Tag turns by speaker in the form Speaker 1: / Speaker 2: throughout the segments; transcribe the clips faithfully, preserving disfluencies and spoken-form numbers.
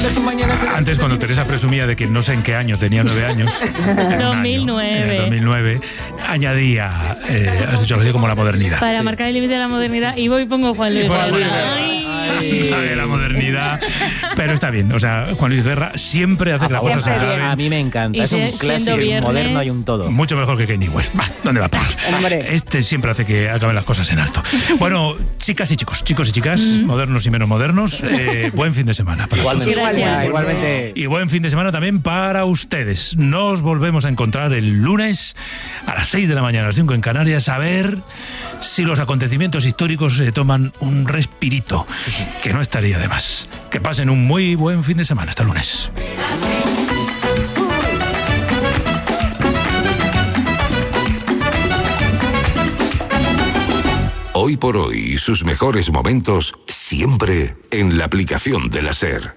Speaker 1: que tu mañana será
Speaker 2: Antes, cuando Teresa presumía de que no sé en qué año tenía nueve años,
Speaker 3: dos mil nueve.
Speaker 2: Año, en el dos mil nueve, añadía, eh, has dicho así, como la modernidad.
Speaker 3: Para
Speaker 2: sí.
Speaker 3: marcar el límite de la modernidad, y voy y pongo Juan Luis
Speaker 2: Juan Luis
Speaker 3: Guerra.
Speaker 2: Guerra.
Speaker 3: Ay.
Speaker 2: Ay, la modernidad. Pero está bien, o sea, Juan Luis Guerra siempre hace que las cosas se
Speaker 1: Siempre bien.
Speaker 2: acaben.
Speaker 4: A mí me encanta.
Speaker 3: Y
Speaker 4: Es un
Speaker 3: si-
Speaker 4: clásico,
Speaker 3: siendo
Speaker 4: un
Speaker 3: viernes-
Speaker 4: moderno y un todo.
Speaker 2: Mucho mejor que Kanye West. Bah, ¿dónde va a parar?
Speaker 1: Hombre.
Speaker 2: Este siempre hace que acaben las cosas en alto. Bueno, chicas y chicos, chicos y chicas, modernos y menos modernos, eh, buen fin de semana para
Speaker 4: Igualmente.
Speaker 2: todos.
Speaker 3: Gracias.
Speaker 4: Igualmente.
Speaker 2: Y buen fin de semana también para ustedes. Nos volvemos a encontrar el lunes a las seis de la mañana, a las cinco en Canarias, a ver si los acontecimientos históricos se toman un respirito, que no estaría de más. Que pasen un muy buen fin de semana. Hasta el lunes.
Speaker 5: Hoy por hoy, sus mejores momentos siempre en la aplicación de la SER.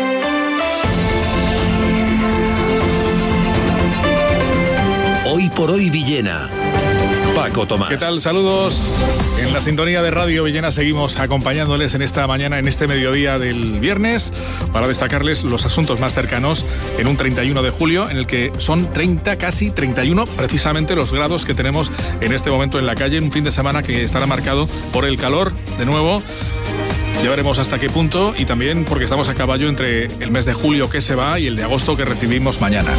Speaker 6: Hoy por hoy Villena. Paco Tomás.
Speaker 7: ¿Qué tal? Saludos. En la sintonía de Radio Villena seguimos acompañándoles en esta mañana, en este mediodía del viernes, para destacarles los asuntos más cercanos en un treinta y uno de julio, en el que son treinta, casi treinta y uno, precisamente los grados que tenemos en este momento en la calle. Un fin de semana que estará marcado por el calor, de nuevo. Ya veremos hasta qué punto, y también porque estamos a caballo entre el mes de julio que se va y el de agosto que recibimos mañana.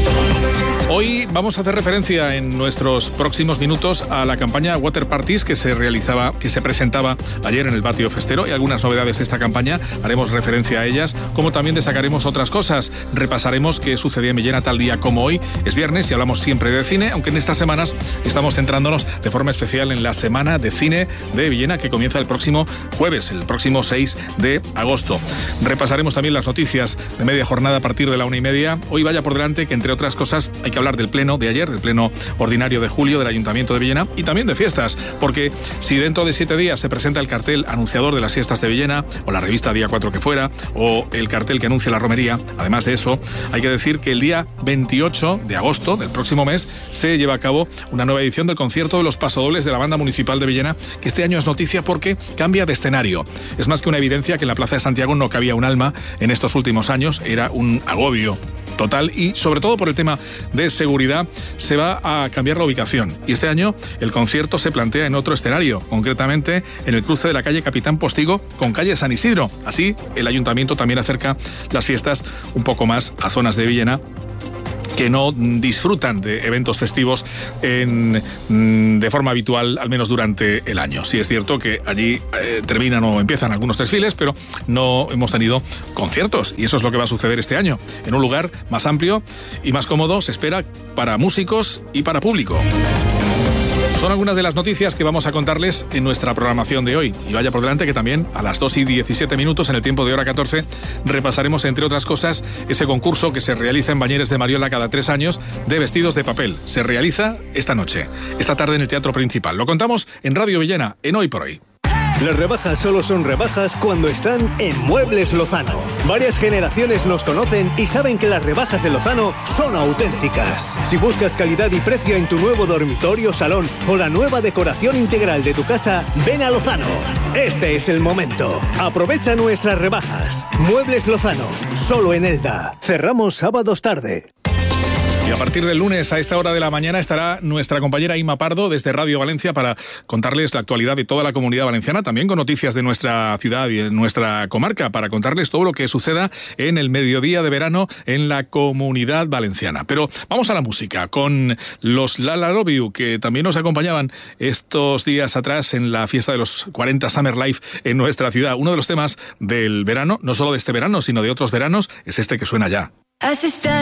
Speaker 7: Hoy vamos a hacer referencia en nuestros próximos minutos a la campaña Water Parties que se realizaba, que se presentaba ayer en el Patio Festero, y algunas novedades de esta campaña. Haremos referencia a ellas, como también destacaremos otras cosas. Repasaremos qué sucedía en Villena tal día como hoy. Es viernes y hablamos siempre de cine, aunque en estas semanas estamos centrándonos de forma especial en la Semana de Cine de Villena, que comienza el próximo jueves, el próximo seis de agosto. Repasaremos también las noticias de media jornada a partir de la una y media. Hoy vaya por delante que, entre otras cosas, hay que hablar del pleno de ayer, del pleno ordinario de julio del Ayuntamiento de Villena, y también de fiestas, porque si dentro de siete días se presenta el cartel anunciador de las fiestas de Villena, o la revista Día cuatro que fuera, o el cartel que anuncia la romería, además de eso, hay que decir que el día veintiocho de agosto del próximo mes se lleva a cabo una nueva edición del concierto de los pasodobles de la Banda Municipal de Villena, que este año es noticia porque cambia de escenario. Es más que una evidencia que en la Plaza de Santiago no cabía un alma en estos últimos años, era un agobio total, y sobre todo por el tema de seguridad se va a cambiar la ubicación, y este año el concierto se plantea en otro escenario, concretamente en el cruce de la calle Capitán Postigo con calle San Isidro. Así el ayuntamiento también acerca las fiestas un poco más a zonas de Villena que no disfrutan de eventos festivos en, de forma habitual, al menos durante el año. Sí es cierto que allí eh, terminan o empiezan algunos desfiles, pero no hemos tenido conciertos, y eso es lo que va a suceder este año, en un lugar más amplio y más cómodo, se espera, para músicos y para público. Son algunas de las noticias que vamos a contarles en nuestra programación de hoy. Y vaya por delante que también a las dos y diecisiete minutos, en el tiempo de hora catorce, repasaremos, entre otras cosas, ese concurso que se realiza en Bañeres de Mariola cada tres años de vestidos de papel. Se realiza esta noche, esta tarde en el Teatro Principal. Lo contamos en Radio Villena, en Hoy por Hoy.
Speaker 8: Las rebajas solo son rebajas cuando están en Muebles Lozano. Varias generaciones nos conocen y saben que las rebajas de Lozano son auténticas. Si buscas calidad y precio en tu nuevo dormitorio, salón o la nueva decoración integral de tu casa, ven a Lozano. Este es el momento. Aprovecha nuestras rebajas. Muebles Lozano, solo en Elda. Cerramos sábados tarde.
Speaker 7: Y a partir del lunes a esta hora de la mañana estará nuestra compañera Ima Pardo desde Radio Valencia para contarles la actualidad de toda la Comunidad Valenciana, también con noticias de nuestra ciudad y de nuestra comarca, para contarles todo lo que suceda en el mediodía de verano en la Comunidad Valenciana. Pero vamos a la música con los La La Love You, que también nos acompañaban estos días atrás en la fiesta de los cuarenta Summer Life en nuestra ciudad. Uno de los temas del verano, no solo de este verano, sino de otros veranos, es este que suena ya.